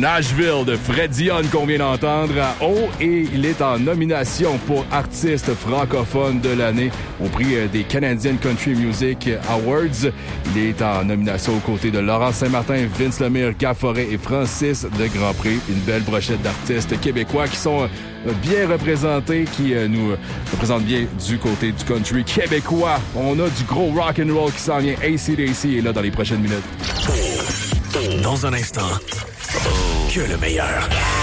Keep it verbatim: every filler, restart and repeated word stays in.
Nashville de Fred Dion qu'on vient d'entendre à haut et il est en nomination pour artiste francophone de l'année au prix des Canadian Country Music Awards. Il est en nomination aux côtés de Laurent Saint-Martin, Vince Lemire, Gab Forêt et Francis de Grand Prix. Une belle brochette d'artistes québécois qui sont bien représentés, qui nous représentent bien du côté du country québécois. On a du gros rock and roll qui s'en vient. A C D C est là dans les prochaines minutes. Dans un instant, que le meilleur.